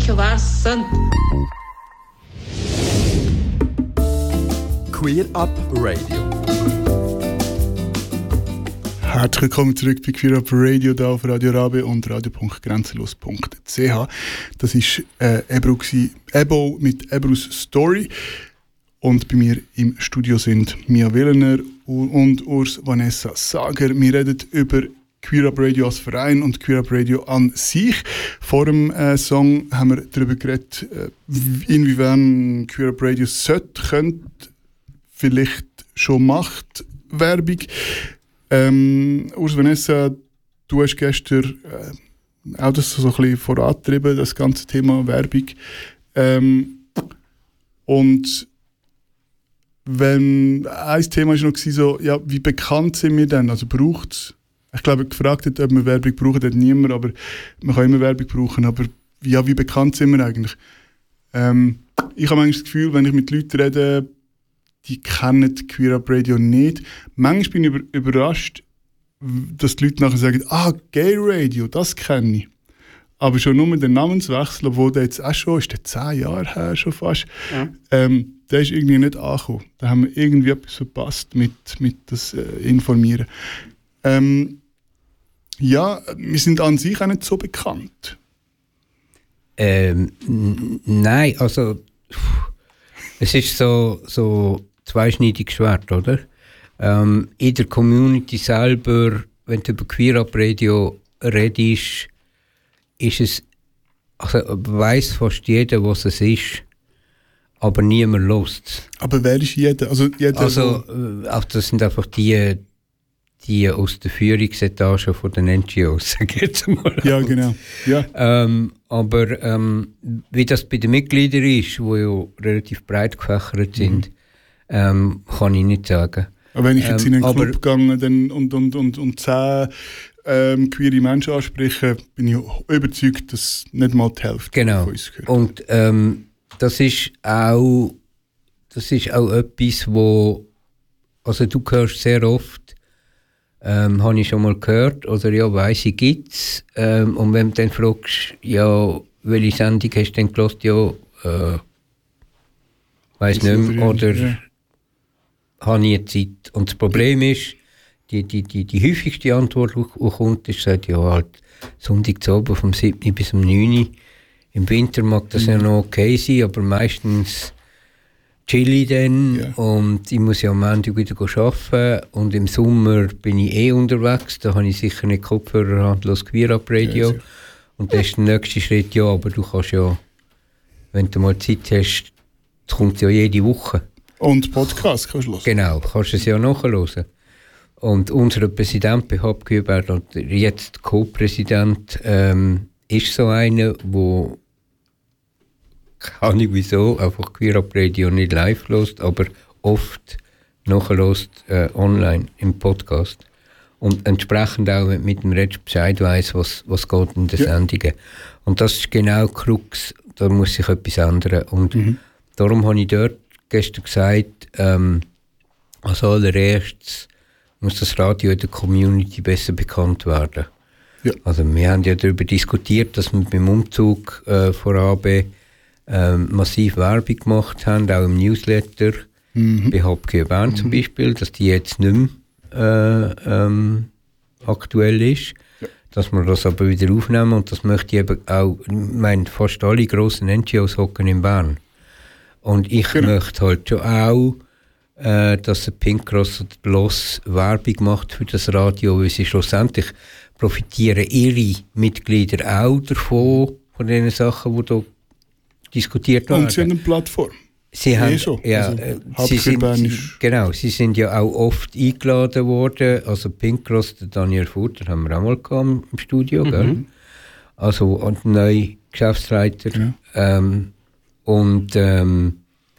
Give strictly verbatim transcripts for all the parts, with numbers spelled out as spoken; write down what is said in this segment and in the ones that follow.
Jeová Santo. Queer Up Radio. Herzlich willkommen zurück bei Queer Up Radio, hier auf Radio Rabe und radio punkt grenzenlos punkt c h. Das war äh, Ebro, Ebo mit Ebros Story. Und bei mir im Studio sind Mia Willener und Urs Vanessa Sager. Wir reden über Queer Up Radio als Verein und Queer Up Radio an sich. Vor dem äh, Song haben wir darüber geredet, äh, inwiefern Queer Up Radio sollte, könnte, vielleicht schon macht Werbung. Ähm, Urs Vanessa, du hast gestern äh, auch das so ein bisschen vorangetrieben, das ganze Thema Werbung. Ähm, und wenn ein Thema war noch so, ja, wie bekannt sind wir denn? Also braucht es, ich glaube, gefragt hat, ob wir Werbung brauchen, hat niemand, aber man kann immer Werbung brauchen. Aber ja, wie bekannt sind wir eigentlich? Ähm, ich habe manchmal das Gefühl, wenn ich mit Leuten rede, die kennen Queer Up Radio nicht. Manchmal bin ich über, überrascht, dass die Leute nachher sagen, ah, Gay Radio, das kenne ich. Aber schon nur mit dem Namenswechsel, obwohl der jetzt auch schon, ist der zehn Jahre her schon fast, ja. ähm, der ist irgendwie nicht angekommen. Da haben wir irgendwie etwas verpasst mit, mit das äh, Informieren. Ähm, ja, wir sind an sich auch nicht so bekannt. Ähm, n- nein, also es ist so, so zweischneidiges Schwert, oder? Ähm, in der Community selber, wenn du über Queer Up Radio redest, ist es, also weiss fast jeder, was es ist, aber niemand hört. Aber wer ist jeder? Also, jeder also äh, das sind einfach die, die aus der Führungsetage von den N G Os, sag ich jetzt mal. Ja, genau. Ja. Ähm, aber ähm, wie das bei den Mitgliedern ist, die ja relativ breit gefächert sind, mhm. ähm, kann ich nicht sagen. Aber wenn ich jetzt ähm, in einen Club gehe dann und, und, und, und zehn ähm, queere Menschen anspreche, bin ich überzeugt, dass nicht mal die Hälfte genau. von uns gehört. Und ähm, das ist auch das ist auch etwas, wo also du hörst sehr oft, ähm, habe ich schon mal gehört, oder ja, weiss ich, gibt's. Ähm, und wenn du dann fragst, ja, welche Sendung hast du denn gehört, ja, äh, weiss nicht mehr, oder ja. habe ich Zeit. Und das Problem ist, die, die, die, die häufigste Antwort, die kommt, ist, sagt, ja, halt, Sonntag zu oben vom siebten bis um neun. Im Winter mag das mhm. ja noch okay sein, aber meistens chill ich dann ja. und ich muss ja am Montag wieder arbeiten und im Sommer bin ich eh unterwegs, da habe ich sicher nicht Kopfhörer, handlos Queer Up Radio ja, und dann ist der nächste Schritt, ja, aber du kannst ja, wenn du mal Zeit hast, das kommt ja jede Woche. Und Podcast kannst du hören. Genau, kannst du es ja nachhören. Und unser Präsident bei Hauptgeber und jetzt Co-Präsident ähm, ist so einer, wo kann ich wieso einfach Queer Up Radio nicht live hört, aber oft nachhört äh, online im Podcast. Und entsprechend auch mit dem Redsch Bescheid weiss, was, was geht in den ja. Sendungen. Und das ist genau die Krux, da muss sich etwas ändern. Und mhm. darum habe ich dort gestern gesagt, ähm, als allererstes muss das Radio in der Community besser bekannt werden. Ja. Also wir haben ja darüber diskutiert, dass wir beim Umzug äh, von A B äh, massiv Werbung gemacht haben, auch im Newsletter, mhm. bei H P G Bern mhm. zum Beispiel, dass die jetzt nicht mehr äh, ähm, aktuell ist. Ja. Dass wir das aber wieder aufnehmen und das möchte ich eben auch, ich meine, fast alle grossen N G Os hocken in Bern. Und ich genau. möchte halt schon auch, äh, dass der Pink Cross oder die Loss Werbung macht für das Radio, weil sie schlussendlich profitieren ihre Mitglieder auch davon, von den Sachen, die da diskutiert werden. Und sie haben eine Plattform. Sie haben, schon. Ja, also, äh, sie sind, genau, sie sind ja auch oft eingeladen worden. Also Pink Cross, der Daniel Furter haben wir auch mal gehabt im Studio, mhm. gell? Also und neue Geschäftsleiter. Ja. Ähm, und ähm,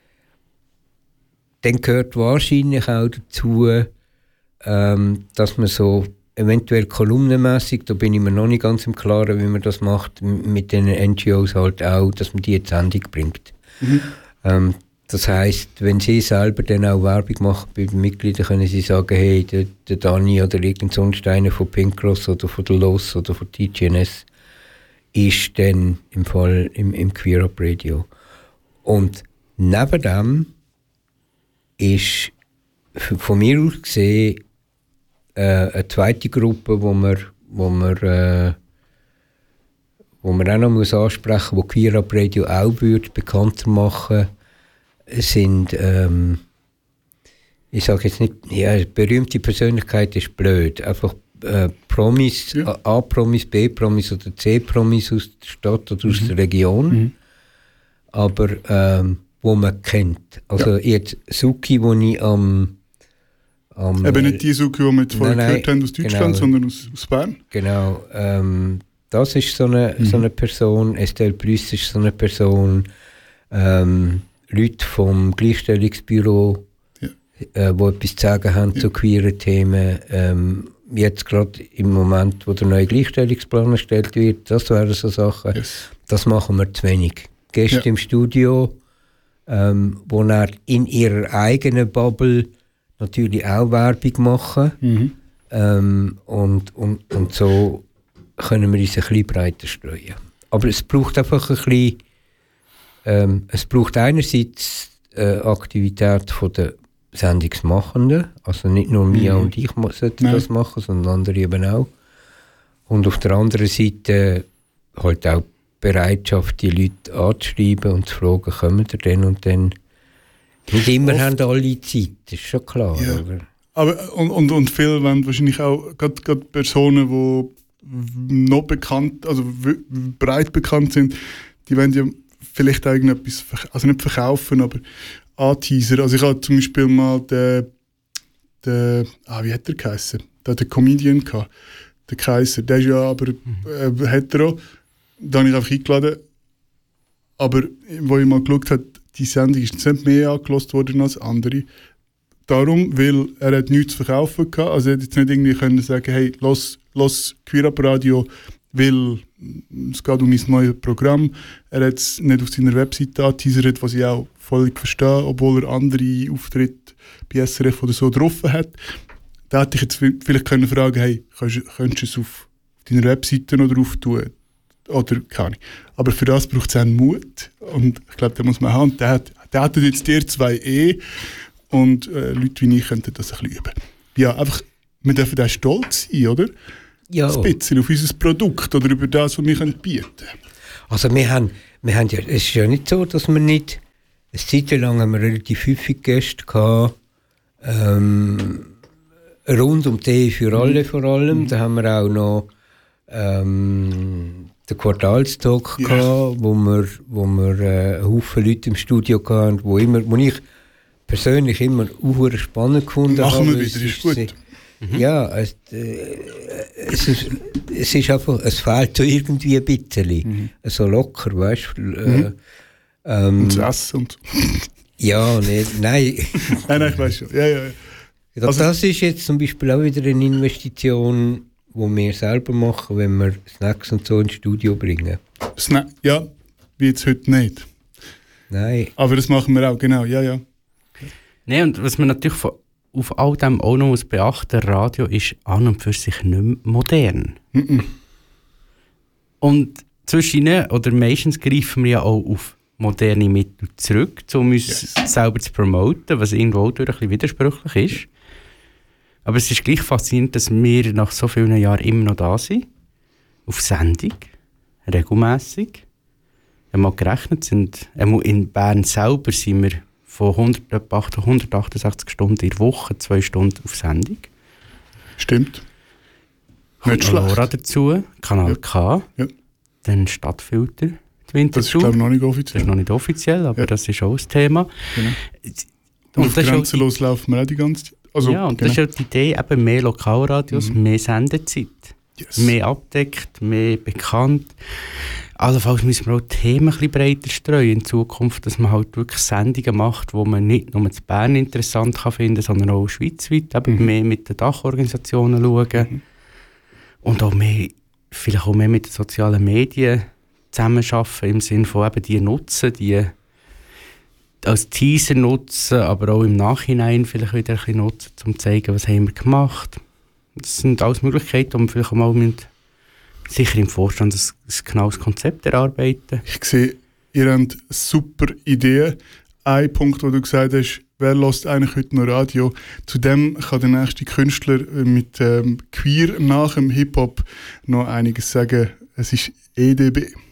dann gehört wahrscheinlich auch dazu, ähm, dass man so eventuell kolumnenmässig, da bin ich mir noch nicht ganz im Klaren, wie man das macht, mit den N G Os halt auch, dass man die in die Sendung bringt. Mhm. Ähm, das heisst, wenn sie selber dann auch Werbung machen bei den Mitgliedern, können sie sagen, hey, der, der Dani oder irgend sonst einer von Pink Cross oder von der Loss oder von T G N S ist dann im Fall im, im Queer Up Radio. Und neben dem ist von mir aus gesehen äh, eine zweite Gruppe, wo wir, wo wir, äh, wo man auch noch muss ansprechen muss, die Queer Up Radio auch würde bekannter machen, sind, ähm, ich sage jetzt nicht, ja, berühmte Persönlichkeit ist blöd, einfach äh, Promis, ja. A-Promis, B-Promis oder C-Promis aus der Stadt oder aus mhm. der Region, mhm. aber ähm, wo man kennt. Also ja. jetzt Suki, wo ich am... am Eben nicht die Suki, die wir vorher nein, gehört haben aus Deutschland, genau, sondern aus, aus Bern. Genau, ähm, das ist so eine, mhm. so eine Person, Estelle Plüss ist so eine Person, ähm, Leute vom Gleichstellungsbüro, ja. äh, die etwas zu sagen haben ja. zu queeren Themen. Ähm, jetzt gerade im Moment, wo der neue Gleichstellungsplan erstellt wird, das wären so Sachen, yes. das machen wir zu wenig. Gäste ja. im Studio, ähm, wo dann in ihrer eigenen Bubble natürlich auch Werbung machen. Mhm. Ähm, und, und, und so können wir uns ein bisschen breiter streuen. Aber es braucht einfach ein bisschen, ähm, es braucht einerseits äh, Aktivität von der Sendungsmachenden, also nicht nur Mia mhm. und ich sollten Nein. das machen, sondern andere eben auch. Und auf der anderen Seite halt auch Bereitschaft, die Leute anzuschreiben und zu fragen, kommen ihr denn und dann. Nicht immer Oft. haben alle Zeit, das ist schon klar. Ja. Aber, aber und, und, und viele wollen wahrscheinlich auch, gerade Personen, die noch bekannt, also w- breit bekannt sind, die wollen ja vielleicht auch irgendetwas, also nicht verkaufen, aber anteasern. Also ich hatte zum Beispiel mal den, den ah, wie hat der geheißen? Der hat einen Comedian gehabt, der Kaiser, der ist ja aber äh, hetero. Da habe ich einfach eingeladen. Aber wo ich mal geschaut habe, die Sendung ist nicht mehr angehört worden als andere. Darum, weil er hat nichts zu verkaufen hatte. Also er hat jetzt nicht irgendwie können sagen, hey, lass, lass Queer Up Radio, weil es geht um mein neues Programm. Er hat es nicht auf seiner Webseite angeteasert, was ich auch völlig verstehe, obwohl er andere Auftritte bei S R F oder so drauf hat. Da hätte ich jetzt vielleicht können fragen, hey, könntest du es auf deiner Webseite noch drauf tun? Oder keine Ahnung. Aber für das braucht es einen Mut. Und ich glaube, den muss man haben. Der hat, der hat jetzt dir zwei eh. Und äh, Leute wie ich könnten das ein bisschen üben. Ja, einfach, wir dürfen auch stolz sein, oder? Ja. Ein bisschen auf unser Produkt oder über das, was wir bieten können. Also wir haben, wir haben ja, es ist ja nicht so, dass wir nicht, eine Zeit lang haben wir relativ häufig Gäste gehabt, ähm, rund um die für alle vor allem. Mhm. Da haben wir auch noch ähm, den Quartalstalk ja. gehabt, wo wir, wo wir äh, einen Haufen Leute im Studio hatten, wo, immer, wo ich persönlich immer auch spannend gefunden habe. Machen wir wieder, ist gut. Mhm. Ja, es, äh, es, ist, es ist einfach, es fehlt so irgendwie ein bisschen. Mhm. So locker, weißt du. Äh, mhm. ähm, und das Essen und ja, nee, nein. nein, nein, ich weiß schon. Ja, ja, ja. Also, das ist jetzt zum Beispiel auch wieder eine Investition, die wir selber machen, wenn wir Snacks und so ins Studio bringen. Sna- ja, wie jetzt heute nicht. Nein. Aber das machen wir auch, genau, ja, ja. Nein, und was man natürlich von, auf all dem auch noch muss beachten, Radio ist an und für sich nicht mehr modern. Mm-mm. Und zwischen oder meistens greifen wir ja auch auf moderne Mittel zurück, um uns yes. selber zu promoten, was irgendwo auch durch ein bisschen widersprüchlich ist. Aber es ist gleich faszinierend, dass wir nach so vielen Jahren immer noch da sind. Auf Sendung, regelmässig. Wenn wir mal gerechnet sind, in Bern selber sind wir von hundertachtundsechzig Stunden in der Woche, zwei Stunden auf Sendung. Stimmt. Nicht schlecht. Lora dazu, Kanal ja. K, ja. dann Stadtfilter. Das ist, glaube ich, noch nicht offiziell. Das ist noch nicht offiziell, aber ja. das ist auch ein Thema. Genau. Und, und auf Grenzenlos die, laufen wir auch die ganze Zeit. Also, ja, und genau. das ist ja die Idee, eben mehr Lokalradios, mhm. mehr Sendezeit. Yes. Mehr abdeckt, mehr bekannt. Allenfalls müssen wir auch die Themen ein bisschen breiter streuen in Zukunft, dass man halt wirklich Sendungen macht, die man nicht nur in Bern interessant kann finden, sondern auch schweizweit, eben mhm. mehr mit den Dachorganisationen schauen mhm. und auch mehr, vielleicht auch mehr mit den sozialen Medien zusammenarbeiten, im Sinne von eben die nutzen, die als Teaser nutzen, aber auch im Nachhinein vielleicht wieder ein bisschen nutzen, um zu zeigen, was haben wir gemacht. Das sind alles Möglichkeiten, die wir vielleicht auch mal mit sicher im Vorstand ein, ein genaues Konzept erarbeiten. Ich sehe, ihr habt super Ideen. Ein Punkt, wo du gesagt hast, wer hört eigentlich heute noch Radio? Zudem kann der nächste Künstler mit ähm, Queer nach dem Hip-Hop noch einiges sagen. Es ist E D B.